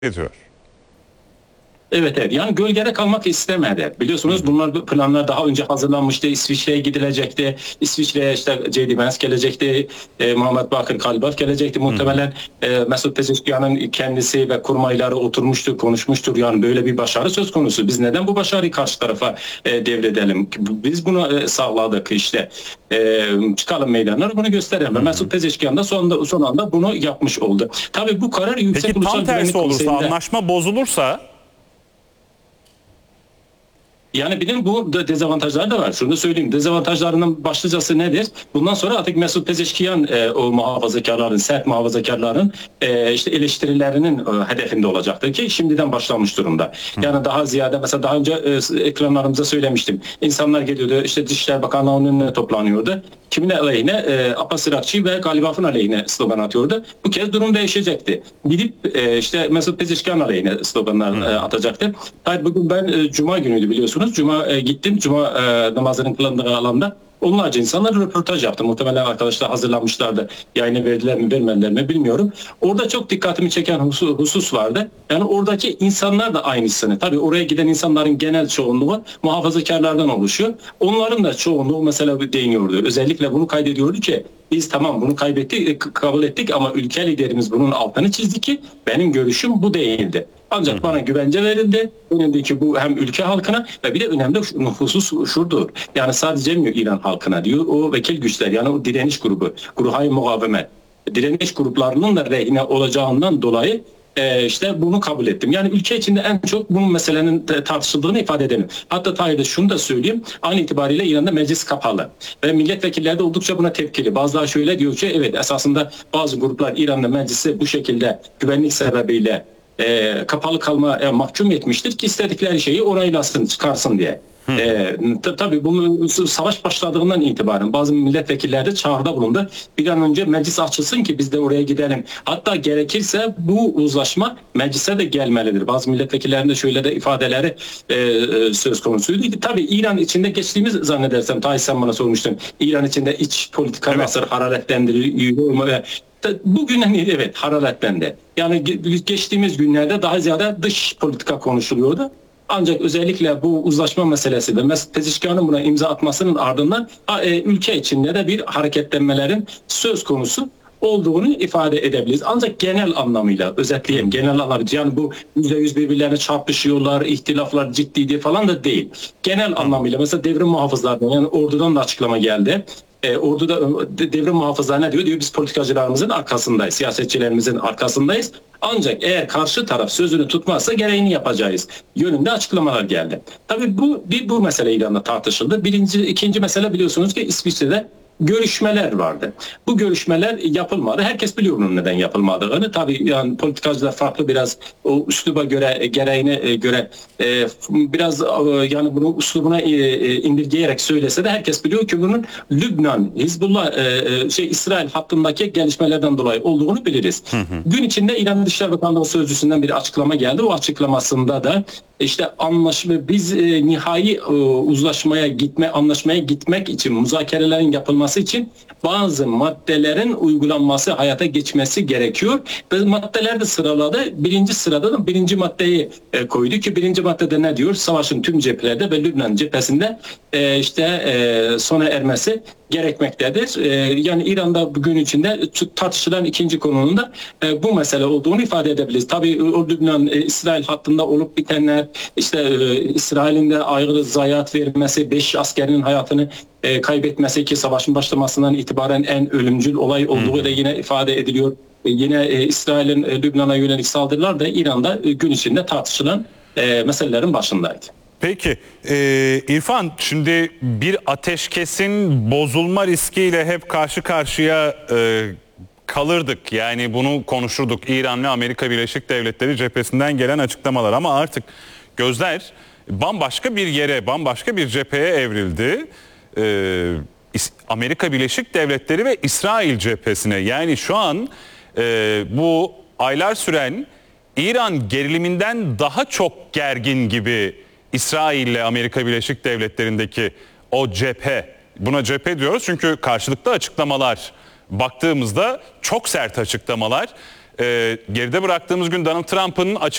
ediyor. Evet, evet. Yani gölgede kalmak istemedi. Biliyorsunuz bunlar planlar daha önce hazırlanmıştı. İsviçre'ye gidilecekti. İsviçre'ye işte J.D. Vance gelecekti. Muhammed Bakır Kalibaf gelecekti. Muhtemelen Mesut Pezeshkian'ın kendisi ve kurmayları oturmuştur, konuşmuştur. Yani böyle bir başarı söz konusu. Biz neden bu başarıyı karşı tarafa devredelim? Biz bunu sağladık işte. Çıkalım meydanlara bunu gösterelim. Mesut Pezeshkian da son anda bunu yapmış oldu. Tabii bu karar Yüksek Peki Ulusal tam tersi Güvenlik olursa, Konseyi'nde... anlaşma bozulursa? Yani benim bu dezavantajları da var. Şunu da söyleyeyim. Dezavantajlarının başlıcası nedir? Bundan sonra artık Mesut Pezeshkian o muhafazakarların, sert muhafazakarların işte eleştirilerinin hedefinde olacaktır ki şimdiden başlamış durumda. Yani daha ziyade mesela daha önce ekranlarımıza söylemiştim. İnsanlar geliyordu işte Dışişleri Bakanlığı'nın önüne toplanıyordu. Kimin aleyhine? Abbas Irakçı ve Galibaf'ın aleyhine slogan atıyordu. Bu kez durum değişecekti. Gidip işte Mesut Pezeshkian aleyhine sloganlar atacaktı. Hayır, bugün ben Cuma günüydü biliyorsunuz. Cuma gittim. Cuma namazının kılındığı alanda onlarca insanlar röportaj yaptı. Muhtemelen arkadaşlar hazırlanmışlardı. Yayına verdiler mi vermediler mi bilmiyorum. Orada çok dikkatimi çeken husus vardı. Yani oradaki insanlar da aynısını. Tabii oraya giden insanların genel çoğunluğu muhafazakarlardan oluşuyor. Onların da çoğunluğu mesela değiniyordu. Özellikle bunu kaydediyordu ki biz tamam bunu kaybettik, kabul ettik ama ülke liderimiz bunun altını çizdi ki benim görüşüm bu değildi. Ancak bana güvence verildi. Önündeki bu hem ülke halkına ve bir de önemli husus şudur. Yani sadece mi İran halkına diyor o vekil güçler yani o direniş grubu, Gruhay Mukavemet, direniş gruplarının da rehine olacağından dolayı işte bunu kabul ettim. Yani ülke içinde en çok bu meselenin tartışıldığını ifade edelim. Hatta Tahir'de şunu da söyleyeyim. An itibariyle İran'da meclis kapalı. Ve milletvekilleri de oldukça buna tepkili. Bazıları şöyle diyor ki evet esasında bazı gruplar İran'da meclisi bu şekilde güvenlik sebebiyle kapalı kalma mahkum etmiştir ki istedikleri şeyi onaylasın, çıkarsın diye. Tabii bunu savaş başladığından itibaren bazı milletvekilleri de çağrıda bulundu. Bir an önce meclis açılsın ki biz de oraya gidelim. Hatta gerekirse bu uzlaşma meclise de gelmelidir. Bazı milletvekillerinin de şöyle de ifadeleri söz konusuydu. Tabii İran içinde geçtiğimiz zannedersem, Tahir sen bana sormuştun. İran içinde iç politika nasıl hararetlendiriyor mu? Bugün evet hararetlendi. Yani geçtiğimiz günlerde daha ziyade dış politika konuşuluyordu. Ancak özellikle bu uzlaşma meselesi ve Mesut Pezeshkian'ın buna imza atmasının ardından ülke içinde de bir hareketlenmelerin söz konusu olduğunu ifade edebiliriz. Ancak genel anlamıyla özetleyeyim. Genel anlamıyla yani bu %100 birbirlerine çarpışıyorlar, ihtilaflar ciddi falan da değil. Genel anlamıyla mesela devrim muhafızlarından yani ordudan da açıklama geldi. Orduda devrim muhafızlar ne diyor? Diyor biz politikacılarımızın arkasındayız, siyasetçilerimizin arkasındayız. Ancak eğer karşı taraf sözünü tutmazsa gereğini yapacağız yönünde açıklamalar geldi. Tabii bu mesele İran'da tartışıldı. İkinci mesele biliyorsunuz ki İsviçre'de görüşmeler vardı. Bu görüşmeler yapılmadı. Herkes biliyor bunun neden yapılmadığını. Tabii yani politikacılar farklı biraz o üsluba göre, gereğine göre biraz yani bunu üslubuna indirgeyerek söylese de herkes biliyor ki bunun Lübnan, Hizbullah, İsrail hattındaki gelişmelerden dolayı olduğunu biliriz. Gün içinde İran Dışişleri Bakanlığı Sözcüsü'nden bir açıklama geldi. O açıklamasında da işte biz nihai anlaşmaya gitmek için müzakerelerin yapılması için bazı maddelerin uygulanması, hayata geçmesi gerekiyor. Ve maddeler de sıraladı. Birinci sırada da birinci maddeyi koydu ki birinci maddede ne diyor? Savaşın tüm cephelerde ve Lübnan cephesinde sona ermesi gerekmektedir. Yani İran'da bugün içinde tartışılan ikinci konunun da bu mesele olduğunu ifade edebiliriz. Tabii o Lübnan-İsrail hattında olup bitenler, işte İsrail'in de ayrı zayiat vermesi, 5 askerinin hayatını kaybetmesi ki savaşın başlamasından itibaren en ölümcül olay olduğu da yine ifade ediliyor. Yine İsrail'in Lübnan'a yönelik saldırılar da İran'da gün içinde tartışılan meselelerin başındaydı. Peki İrfan, şimdi bir ateşkesin bozulma riskiyle hep karşı karşıya kalırdık. Yani bunu konuşurduk, İran ve Amerika Birleşik Devletleri cephesinden gelen açıklamalar, ama artık gözler bambaşka bir yere, bambaşka bir cepheye evrildi. Amerika Birleşik Devletleri ve İsrail cephesine. Yani şu an bu aylar süren İran geriliminden daha çok gergin gibi İsrail ile Amerika Birleşik Devletleri'ndeki o cephe. Buna cephe diyoruz çünkü karşılıklı açıklamalar baktığımızda çok sert açıklamalar. Geride bıraktığımız gün Donald Trump'ın